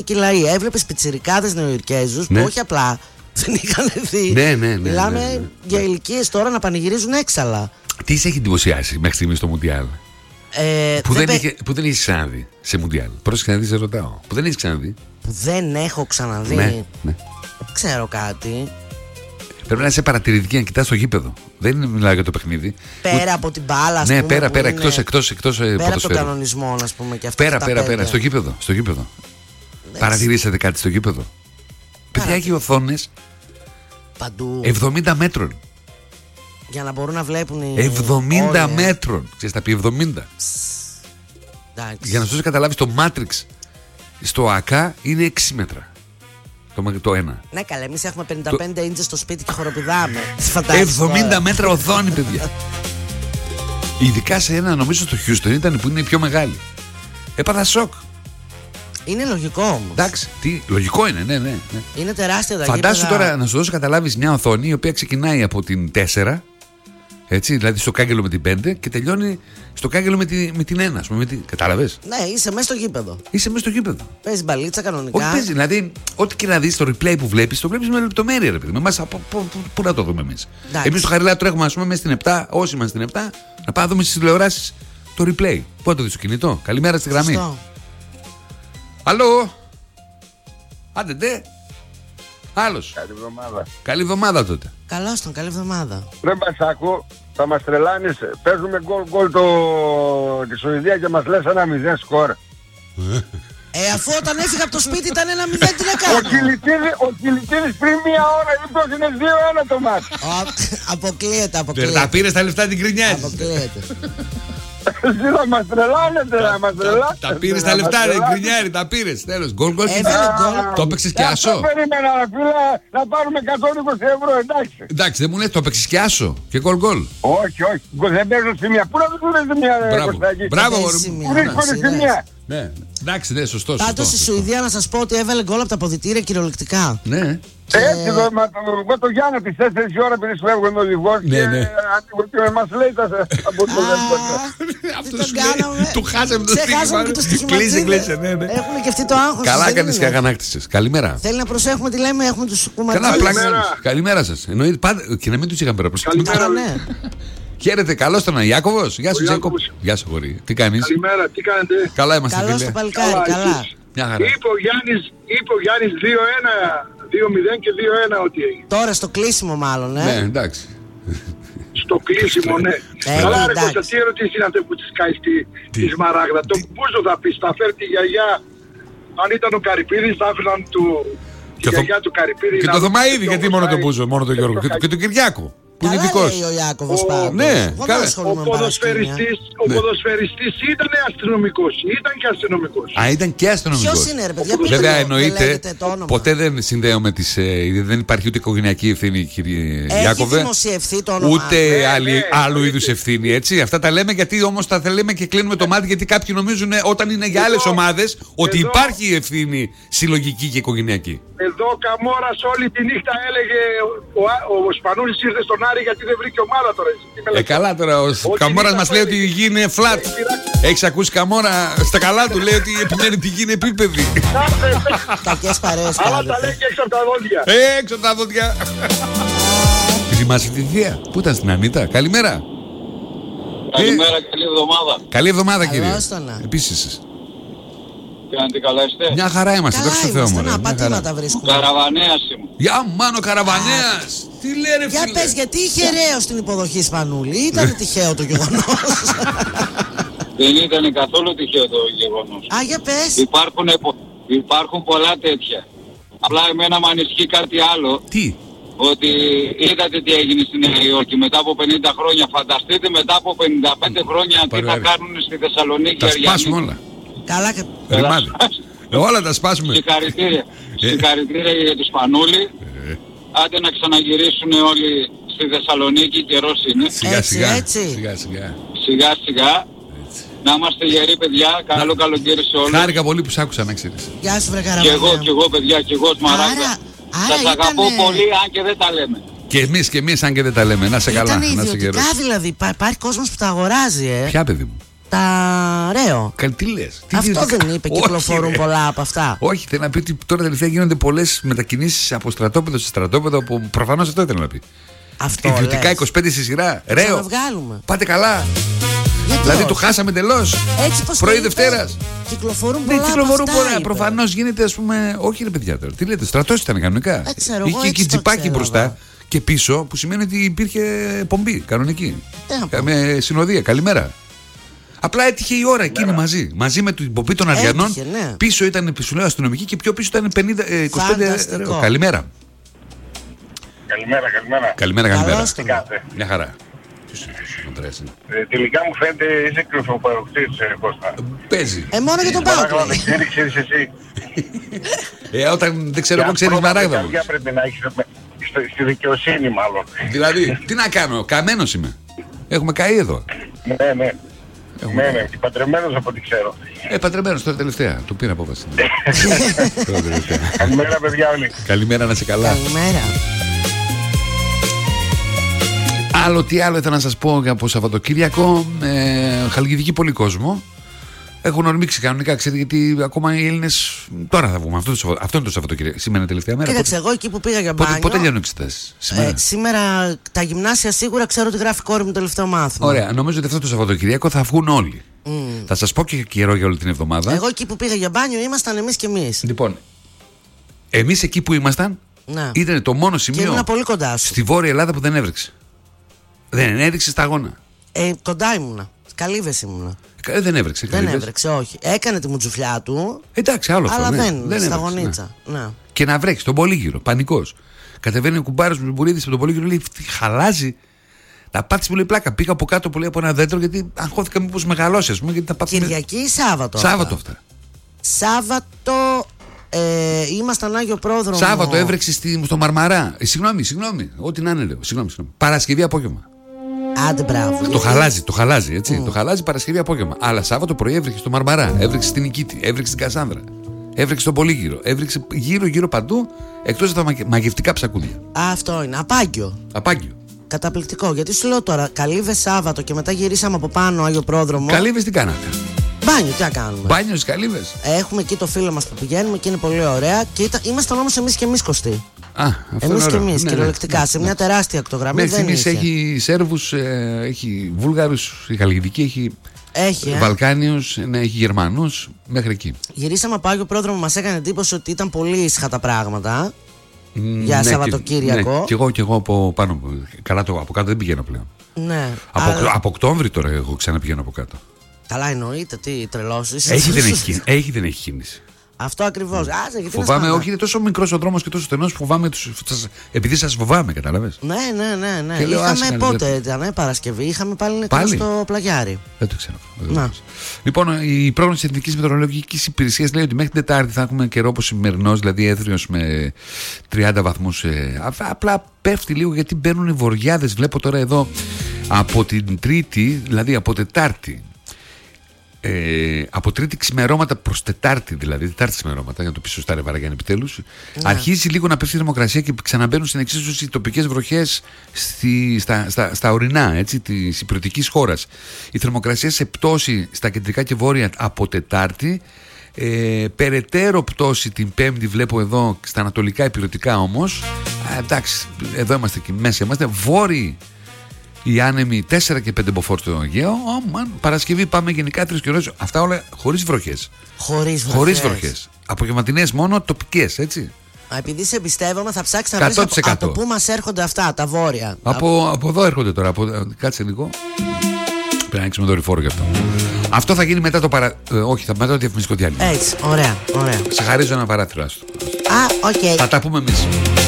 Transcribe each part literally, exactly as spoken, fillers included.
και λαοί. Έβλεπες πιτσιρικάδες Νεοϊορκέζους ναι. που όχι απλά δεν είχαν δει. Ναι, ναι, ναι. Μιλάμε ναι, ναι. για ηλικίες τώρα να πανηγυρίζουν έξαλα. Τι σε έχει εντυπωσιάσει μέχρι στιγμή στο Μουντιάλ? Ε, που, δεν δεν είχε, που δεν έχει ξαναδεί σε Μουντιάλ. Πρόσεχε να δει, σε ρωτάω. Που δεν έχει ξαναδεί. Που δεν έχω ξαναδεί. Ναι, ναι. Ξέρω κάτι. Πρέπει να είσαι παρατηρητική, να κοιτάς το γήπεδο. Δεν μιλάω για το παιχνίδι. Πέρα Που... από την μπάλα, ας ναι, πούμε, πέρα, πέρα, είναι... εκτός, εκτός, εκτός πέρα από τον ποδοσφαίρου. κανονισμό, ας πούμε, και αυτά. Πέρα, τα πέρα, πέντε. πέρα, στο γήπεδο. Στο γήπεδο. Έτσι. Παρατηρήσατε κάτι στο γήπεδο? Παιδιά, έχει οθόνες παντού. εβδομήντα μέτρων. Για να μπορούν να βλέπουν οι... εβδομήντα όλοι, μέτρων. Ξέρεις, τα πει εβδομήντα. Εντάξει. Για να σου καταλάβεις, το Matrix στο ΑΚΑ είναι έξι μέτρα. Το, το ένα. Ναι, καλά, εμείς έχουμε πενήντα πέντε ίντσες στο σπίτι και χοροπηδάμε. εβδομήντα μέτρα οθόνη, παιδιά. Ειδικά σε ένα, νομίζω στο Houston ήταν που είναι η πιο μεγάλη. Έπαθα σοκ. Είναι λογικό όμως. Εντάξει, τι, λογικό είναι, ναι, ναι. ναι. Είναι τεράστια τα Φαντάσου γήπεδα. τώρα να σου δώσω καταλάβεις μια οθόνη η οποία ξεκινάει από την τέσσερα, έτσι, δηλαδή στο κάγκελο με την πέντε και τελειώνει στο κάγκελο με, τη, με την ένα, ας πούμε. Με τη, κατάλαβες? Ναι, είσαι μέσα στο γήπεδο. Είσαι μέσα στο γήπεδο. Παίζει μπαλίτσα κανονικά. Όχι, παίζει, δηλαδή, ό,τι και να δεις το replay που βλέπεις, το βλέπεις με λεπτομέρεια, ρε παιδί. Με εμάς, πού να το δούμε εμείς? Εμείς στο Χαριλά τρέχουμε, ας πούμε, μέσα στην επτά, όσοι είμαστε στην επτά, να πάμε να δούμε στις τηλεοράσεις το replay. Πού το δεις στο κινητό? Καλημέρα στη γραμμή. Σωστό. Αλλό. Άντε, ντε. Άλλος. Καλή εβδομάδα. Καλή εβδομάδα τότε. Καλώς τον, καλή εβδομάδα. Ρε Μπασάκο, θα μας τρελάνεις. Παίζουμε γκολ γκολ το... τη Σουηδία και μας λες ένα μηδέν σκορ. Ε, αφού όταν έφυγα από το σπίτι ήταν ένα μηδέν, τι να κάνω. Ο Κιλιτίδης, ο Κιλιτίδης πριν μία ώρα είπες είναι δύο ένα το μάτς. Αποκλείεται, Δεν αποκλείεται. τα πήρες τα λεφτά, την κρινιάζεις. Αποκλείεται. Εσύ θα μας τρελάνετε, θα μας τρελάνετε. Τα πήρες τα λεφτά, ρε κρινιάρι, τα πήρες. Τέλος, γκολ γκολ. Έβαλε γκολ. Το έπαιξες και άσο. Αυτό περίμενα, φίλε, να πάρουμε εκατόν είκοσι ευρώ, εντάξει. Εντάξει, δεν μου λες, το έπαιξες και άσο. Και γκολ γκολ. Όχι, όχι, δεν παίζω σημεία. Πού να δεν παίζω σημεία, ρε Μπράβο. Κωστάκη. Μπράβο, Δεν μωρέ. έχει σημεία. Πού ρίχνεις Σειρές. σημεία. Ναι, εντάξει, ναι, σωστό. Πάντως σωστό, η σωστό. Σουηδία, να σας πω ότι έβαλε γκολ από τα αποδυτήρια κυριολεκτικά. Ναι. Έτσι εδώ, μα το εγώ το Γιάννη τις τέσσερις ώρα πριν σου έβγαινε ο οδηγός Ναι, και ναι. ανοίγω μας λέει τα από το δεν Αυτό τον σου λέει, κάναμε. του χάσαμε το Ξεχάσαμε στοίχημα. και το Κλείσε, στοιχηματζίδι. κλείσε, ναι, ναι. Έχουν και αυτοί το άγχος. Καλά δεν κάνεις είναι. και αγανάκτησες. Καλημέρα. Θέλει να προσέχουμε τι λέμε, έχουμε τους Καλά, κουματζίδες. πλάκα. Καλημέρα σας. Εννοείται πάντα και να μην τους είχαμε πέρα. Άρα ναι. Χαίρετε, καλώς τον Ιάκωβος. Γεια σου, Ο Ιάκωβο. Ιάκωβος. Γεια σου, γορί. Τι κάνεις? Καλημέρα, τι κάνετε. Καλά είμαστε, Καλώς φίλε. το παλικάρι, Καλά, καλά. εσείς. Μια χαρά. Είπε ο Γιάννης, είπε ο Γιάννης δύο ένα, δύο μηδέν και δύο ένα ότι έγινε. Τώρα στο κλείσιμο μάλλον, Ναι, ε. εντάξει. Στο κλείσιμο, ναι. Ε, Καλά ρε εντάξει. Κώστα, τι ερωτήσεις είναι αυτές που της κάει στη, Τι? τη Σμαράγδα. Το Μπούζο θα πει, θα φέρει τη γιαγιά. Αν ήταν ο Καρυπίδης θα έφεραν του... Και τη το- γιαγιά του Καρυπίδη. Και να το δουν Θωμαίδη, τι γιατί όμως μόνο τον πάει. Μπούζο, μόνο τον Γιώργο. Και το- Και τον Κυριάκο, που είναι Καλά ειδικός. λέει ο Ιάκωβος Ο- πάντως. ναι, Εγώ καλά. δεν ασχολούμαι Ο με παρασκήνια. ποδοσφαιριστής, ο Ναι. ποδοσφαιριστής ήταν αστυνομικός, ήταν και αστυνομικός. Α, ήταν και αστυνομικός. Ποιος είναι ρε παιδιά, πείτε Βέβαια μου, δεν εννοείται, λέγεται το όνομα. ποτέ δεν συνδέω με τις. ε, δεν υπάρχει ούτε οικογενειακή ευθύνη, κύριε Έχει Ιάκωβε. δημοσιευθεί το όνομα. Ούτε Ναι, άλλη, ναι, άλλου εννοείται. είδους ευθύνη, έτσι. Αυτά τα λέμε γιατί όμως τα λέμε και κλείνουμε το μάτι, γιατί κάποιοι νομίζουν ε, όταν είναι για Εδώ- άλλες ομάδες ότι εδώ- υπάρχει ευθύνη συλλογική και οικογενειακή. Εδώ ο Καμόρας όλη τη νύχτα έλεγε ο, ο, ο Σπανούλης ήρθε στον Άρη γιατί δεν βρήκε ομάδα τώρα. εσύ. Τι με Ε, λες. καλά τώρα, ο Ό,τι Καμόρας νύχτα μας λέει ότι η έλεγε. γη είναι flat. Έχει πειράξει. Έχεις ακούσει Καμόρα στα καλά του, λέει ότι επιμένει ότι η γη είναι επίπεδη. Κακές παρέες Αλλά τα κάνετε. λέει και έξω από τα δόντια. Ε, έξω από τα δόντια. Τη θυμάσαι τη θεία που ήταν στην Ανίτα. Καλημέρα. Καλημέρα, καλή εβδομάδα. Καλή εβδομάδα, Καλώς κύριε. το να. Επίσης. Κάνετε καλά είστε. Μια χαρά είμαστε, Καλά δόξα τω Θεώ, είμαστε, μωρέ. να Μια χαρά. πατήματα βρίσκουμε. Καραβανέας ήμουν. Γεια Μάνο Καραβανέας. Τι λέει ρε Για φίλε. πες, γιατί είχε ρέο στην υποδοχή Σπανούλη, ή ήταν τυχαίο το γεγονός. Δεν ήταν καθόλου τυχαίο το γεγονός. Α, για πες. Υπάρχουν, πο- υπάρχουν πολλά τέτοια. Απλά εμένα μου ανησυχεί κάτι άλλο. Τι. Ότι είδατε τι έγινε στη Νέα Υόρκη μετά από πενήντα χρόνια. Φανταστείτε μετά από πενήντα πέντε χρόνια τι θα Παρέα. κάνουν στη Θεσσαλονίκη. Τα Αριανοί. σπάσουμε όλα. Καλά και... Ρημάδι. Ε, Όλα τα σπάσουμε. Συγχαρητήρια. Ε. Συγχαρητήρια για τους Σπανούλη. Άντε να ξαναγυρίσουν όλοι στη Θεσσαλονίκη, καιρός είναι. Σιγά Έτσι, σιγά. έτσι. Σιγά σιγά. Σιγά σιγά. Να είμαστε γεροί παιδιά. Καλό καλοκαίρι σε όλους. Χάρηκα πολύ που σ' άκουσα να ξέρεις. Γεια σου βρε Και εγώ, Καραβανέα. και εγώ παιδιά, και εγώ Σμαράγδα. Άρα- άρα Σας αγαπώ ήτανε- πολύ, αν και δεν τα λέμε. Και εμείς και εμείς αν και δεν τα λέμε. Να σε καλά. Ήταν Να σε ιδιωτικά γερός. δηλαδή, Υπά- υπάρχει κόσμος που τα αγοράζει, ε. Ποια παιδί μου. Τα Ρέο. Καλή, τι λες? Αυτό δεν είπε, κυκλοφορούν πολλά από αυτά. Όχι, θέλω να πει ότι τώρα τελευταία γίνονται πολλές μετακινήσεις από στρατόπεδο σε στρατόπεδο. Που προφανώς αυτό ήθελα να πει. Αυτό. Ιδιωτικά είκοσι πέντε στη σειρά. Ρέο. Να βγάλουμε. Πάτε καλά. Γιατί δηλαδή όχι? το χάσαμε εντελώς. Έτσι πως πρωί το Δευτέρας. Κυκλοφορούν πολλά. Ναι, κυκλοφορούν από αυτά, πολλά. είπε. Προφανώς γίνεται, ας πούμε. Όχι, ρε παιδιά τώρα. Τι λέτε, στρατός ήταν κανονικά. Ε, ξέρω, Είχε εγώ και έτσι το τζιπάκι ξέρω, μπροστά εγώ. και πίσω, που σημαίνει ότι υπήρχε πομπή κανονική. Ε, Με συνοδεία. Καλημέρα. Απλά έτυχε η ώρα εκείνη μαζί. Μαζί με την πομπή των Αριανών. Έτυχε, ναι. Πίσω ήταν σου λέω αστυνομική και πιο πίσω ήταν πενήντα, ε, είκοσι πέντε. Φανταστικό. Καλημέρα. Καλημέρα, καλημέρα. Καλημέρα, καλημέρα. Καλώς το. Κάτε. Μια χαρά. Ποιος είναι αυτός ο Ανδρέας είναι? Ε, τελικά μου φαίνεται είσαι κρυφοπαροκτής, ε, Κώστα. Παίζει. Ε, μόνο για τον Μαράγδα Πάο. δεν ξέρει, ξέρεις εσύ. Ε, όταν δεν ξέρω εγώ Για ξέρεις πρόβατα Μαράγδα μου. καρδιά πρέπει να έχεις με- στο- στη δικαιοσύνη μάλλον. Δηλαδή, τι να κάνω, καμένος είμαι. Έχουμε καεί εδώ. Ναι, ναι. Έχουμε... Ναι, ναι, και παντρεμένος από ό,τι ξέρω. Ε, παντρεμένος τώρα τελευταία. Το πήρα απόφαση. Τώρα τελευταία. Καλημέρα παιδιά όλοι. Καλημέρα, να σε καλά. Καλημέρα. Άλλο τι άλλο ήθελα να σας πω από Σαββατοκύριακο. Ε, Χαλκιδική πολύ κόσμο. Έχουν ορμήξει κανονικά, ξέρετε, γιατί ακόμα οι Έλληνες τώρα θα βγούμε. Αυτό, το Σαββα- αυτό είναι το Σαββατοκύριακο. Σήμερα είναι τελευταία μέρα. Κοίταξε, εγώ εκεί που πήγα για Πότε, μπάνιο. πότε λιώνουν εξετάσεις? Σήμερα. Ε, σήμερα τα γυμνάσια σίγουρα ξέρω ότι γράφει κόρη μου το τελευταίο μάθημα. Ωραία, νομίζω ότι αυτό το Σαββατοκύριακο θα βγουν όλοι. Mm. Θα σας πω και καιρό για όλη την εβδομάδα. Εγώ εκεί που πήγα για μπάνιο ήμασταν εμείς και εμείς. Λοιπόν, εμείς εκεί που ήμασταν Ναι. ήταν το μόνο Και σημείο ήμουν πολύ κοντά σου. στη Βόρεια Ελλάδα που δεν έβρεξε. Δεν έριξε σταγόνα. Ε, κοντά ήμουνα. Καλύβες ήμουνα. Ε, δεν έβρεξε. Δεν καλύβες. έβρεξε, όχι. Έκανε τη μουτζουφλιά του, Εντάξει, άλλο αυτό. αλλά ναι. δεν, δεν στα έβρεξε, γωνίτσα. Ναι. ναι. Και να βρέξει τον Πολύγυρο, πανικός. Κατεβαίνει ο κουμπάρος με τον Μπουρίδης από τον Πολύγυρο, λέει «Τι χαλάζει». Τα πάτησε πολύ πλάκα. Πήγα από κάτω πολύ από ένα δέντρο γιατί αγχώθηκα μήπως μεγαλώσει, α πούμε. Γιατί τα πάτησε. Κυριακή ή Σάββατο. Σάββατο αυτά. αυτά. Σάββατο ε, ήμασταν Άγιο Πρόδρομο. Σάββατο έβρεξε στη, στο Μαρμαρά. Ε, συγγνώμη, συγγνώμη. Ό,τι να είναι, λέω. Συγγνώμη, συγγνώμη. Παρασκευή απόγευμα. Άντε, μπράβο. Το χαλάζει, το χαλάζει, έτσι. Mm. Το χαλάζει Παρασκευή απόγευμα. Αλλά Σάββατο πρωί έβρεξε στο Μαρμαρά, έβρεξε στην Νικήτη, έβρεξε στην Κασάνδρα, έβρεξε στον Πολύγυρο, έβρεξε γύρω-γύρω παντού εκτός από τα μαγε- μαγευτικά ψακούδια. Α, αυτό είναι. Απάγιο. Απάγιο. Καταπληκτικό. Γιατί σου λέω τώρα, καλύβες Σάββατο και μετά γυρίσαμε από πάνω Άγιο Πρόδρομο. Καλύβες τι κάνατε? Μπάνιο, τι να κάνουμε. Μπάνιο στις καλύβες. Έχουμε εκεί το φίλο μας που πηγαίνουμε και είναι πολύ ωραία. Και ήταν, ήμασταν όμως εμείς και εμείς Κωστή. Α, αυτό Εμείς είναι και ωραίο. εμείς, Ναι, κυριολεκτικά. ναι, σε ναι. μια τεράστια ακτογραμμή Μέχρι δεν στιγμής είχε. έχει Σέρβους, ε, έχει Βούλγαρους, η Χαλκιδική έχει Έχει, ε. Βαλκάνιους, ναι, έχει Γερμανούς, μέχρι εκεί. Γυρίσαμε από Άγιο Πρόδρομο, μας έκανε εντύπωση ότι ήταν πολύ ήσυχα τα πράγματα. Για Ναι, Σαββατοκύριακο. Ναι, και εγώ και εγώ από πάνω. Καλά, το, από κάτω δεν πηγαίνω πλέον. Ναι. Από, αλλά- από Οκτώβρη τώρα εγώ ξαναπηγαίνω από κάτω. Καλά, εννοείται, τι τρελός είσαι. Έχει δεν έχει, κίνηση. έχει δεν έχει κίνηση. Αυτό ακριβώς. Άσε, γιατί να Φοβάμαι, σπάμε. όχι, είναι τόσο μικρός ο δρόμος και τόσο στενός, φοβάμαι τους, σας- επειδή σας φοβάμαι, κατάλαβες. Ναι, ναι, ναι. ναι. Και λέω, άσε Είχαμε να πότε δεν- ήταν, ε, Παρασκευή. Είχαμε πάλι νεκρό Πάλι? στο πλαγιάρι. Δεν το ξέρω. αυτό, δεν Να. το ξέρω. Λοιπόν, η πρόγνωση της Εθνικής Μετεωρολογικής Υπηρεσίας λέει ότι μέχρι την Τετάρτη θα έχουμε καιρό όπως σημερινός, δηλαδή έθριος με τριάντα βαθμούς. Ε, α- απλά πέφτει λίγο γιατί μπαίνουν οι βοριάδες. Βλέπω τώρα εδώ από την Τρίτη, δηλαδή από Τετάρτη. Ε, από Τρίτη ξημερώματα προς Τετάρτη, δηλαδή Τετάρτη ξημερώματα, για να το πει σωστά, ρε Βαραγιάννη, επιτέλους. Ναι. Αρχίζει λίγο να πέφτει η θερμοκρασία και ξαναμπαίνουν στην εξίσωση οι τοπικές βροχές στη, στα, στα, στα ορεινά έτσι, της υπηρετικής χώρας. Η θερμοκρασία σε πτώση στα κεντρικά και βόρεια από Τετάρτη. Ε, περαιτέρω πτώση την Πέμπτη, βλέπω εδώ στα ανατολικά υπηρετικά όμως. Α, εντάξει, εδώ είμαστε και μέσα είμαστε. Βόρειοι οι άνεμοι τέσσερα και πέντε μποφόρ στο Αιγαίο. Oh, man. Παρασκευή πάμε γενικά τρεις καιρός. Αυτά όλα χωρίς βροχές. Χωρίς βροχές. Χωρίς βροχές. Απογευματινές μόνο, τοπικές, έτσι. Α, επειδή σε εμπιστεύομαι, θα ψάξει να βρει εκατό από, τοις εκατό. από πού μας έρχονται αυτά, τα βόρεια. Από, από εδώ έρχονται τώρα. Από, κάτσε λίγο. Πρέπει να ανοίξουμε δορυφόρο γι' αυτό. Αυτό θα γίνει μετά το παρα... ε, όχι, θα μετά το διαφημιστικό διάλειμμα. Έτσι, ωραία, ωραία. Σε χαρίζω ένα παράθυρο. άστο. Α, οκ. Θα τα πούμε εμείς.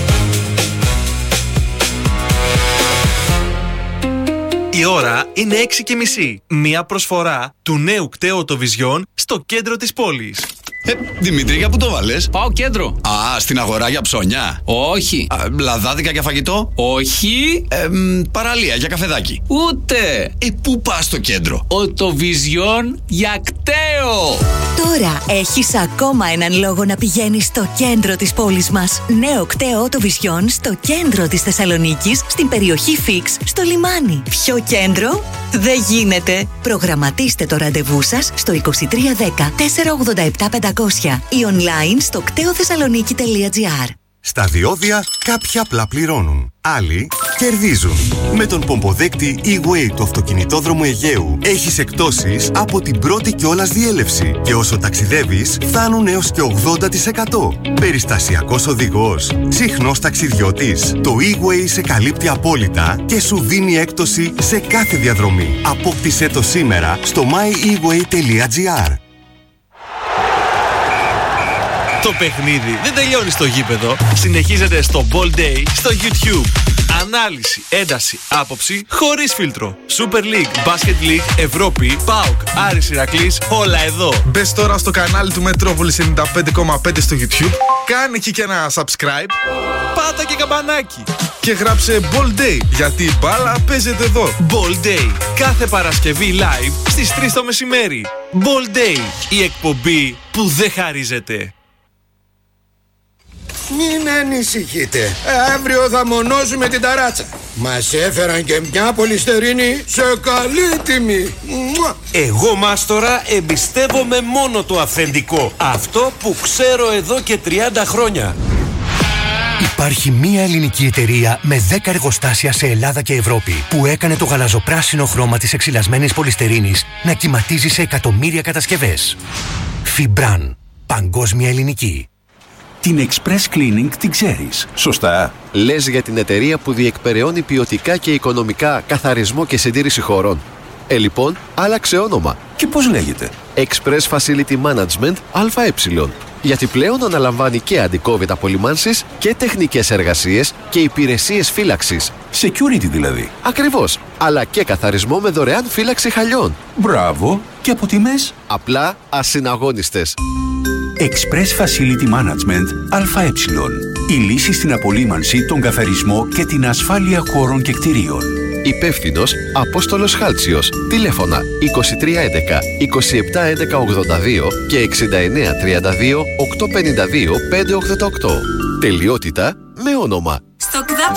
Η ώρα είναι έξι και μισή. Μία προσφορά του νέου κταίου Vision στο κέντρο της πόλης. Ε, Δημήτρη, για πού το βάλες? Πάω κέντρο. Α, στην αγορά για ψώνια. Όχι. Α, λαδάδικα για φαγητό. Όχι. Ε, μ, παραλία για καφεδάκι. Ούτε. Ε, πού πας στο κέντρο? Ο το Vision για κταίο. Τώρα έχεις ακόμα έναν λόγο να πηγαίνεις στο κέντρο της πόλης μας. Νέο κταίο το Vision στο κέντρο της Θεσσαλονίκης, στην περιοχή Φίξ, στο λιμάνι. Πιο κέντρο, Δεν γίνεται. Προγραμματίστε το ραντεβού σας στο είκοσι τρία δέκα τετρακόσια ογδόντα επτά πεντακόσια ή online στο κταίο θεσσαλονίκη τελεία τζι άρ. Στα διόδια κάποιοι απλά πληρώνουν, άλλοι κερδίζουν. Με τον πομποδέκτη E-Way του αυτοκινητόδρομου Αιγαίου έχεις εκπτώσεις από την πρώτη κιόλας διέλευση και όσο ταξιδεύεις φτάνουν έως και ογδόντα τοις εκατό. Περιστασιακός οδηγός, συχνός ταξιδιώτης. Το E-Way σε καλύπτει απόλυτα και σου δίνει έκπτωση σε κάθε διαδρομή. Απόκτησέ το σήμερα στο my e way τελεία τζι άρ. Το παιχνίδι δεν τελειώνει στο γήπεδο. Συνεχίζεται στο Ball Day στο YouTube. Ανάλυση, ένταση, άποψη χωρίς φίλτρο. Super League, Basket League, Ευρώπη, ΠΑΟΚ, Άρης Ηρακλής, όλα εδώ. Μπες τώρα στο κανάλι του Μετρόπολης ενενήντα πέντε κόμμα πέντε στο YouTube. Κάνε εκεί και ένα subscribe. Πάτα και καμπανάκι. Και γράψε Ball Day, γιατί η μπάλα παίζεται εδώ. Ball Day, κάθε Παρασκευή live στις τρεις το μεσημέρι. Ball Day, η εκπομπή που δεν χαρίζεται. Μην ανησυχείτε, αύριο θα μονώσουμε την ταράτσα. Μας έφεραν και μια πολυστερίνη σε καλή τιμή. Εγώ, μάστορα, εμπιστεύομαι μόνο το αυθεντικό. Αυτό που ξέρω εδώ και τριάντα χρόνια. Υπάρχει μία ελληνική εταιρεία με δέκα εργοστάσια σε Ελλάδα και Ευρώπη που έκανε το γαλαζοπράσινο χρώμα της εξυλασμένης πολυστερίνης να κυματίζει σε εκατομμύρια κατασκευές. Φιμπράν. Παγκόσμια ελληνική. Την Express Cleaning την ξέρεις, σωστά? Λες για την εταιρεία που διεκπεραιώνει ποιοτικά και οικονομικά καθαρισμό και συντήρηση χώρων. Ε, λοιπόν, άλλαξε όνομα. Και πώς λέγεται? Express Facility Management ΑΕ. Γιατί πλέον αναλαμβάνει και αντικόβητα απολυμάνσεις και τεχνικές εργασίες και υπηρεσίες φύλαξης. Security δηλαδή. Ακριβώς. Αλλά και καθαρισμό με δωρεάν φύλαξη χαλιών. Μπράβο. Και από τιμές? Απλά ασυναγώνιστες. Express Facility Management ΑΕ. Η λύση στην απολύμανση, τον καθαρισμό και την ασφάλεια χώρων και κτηρίων. Υπεύθυνος Απόστολος Χάλτσιος. Τηλέφωνα είκοσι τρία έντεκα είκοσι επτά έντεκα ογδόντα δύο και εξήντα εννέα τριάντα δύο οκτακόσια πενήντα δύο πεντακόσια ογδόντα οκτώ. Τελειότητα με όνομα. Στο ΚΔΑΠ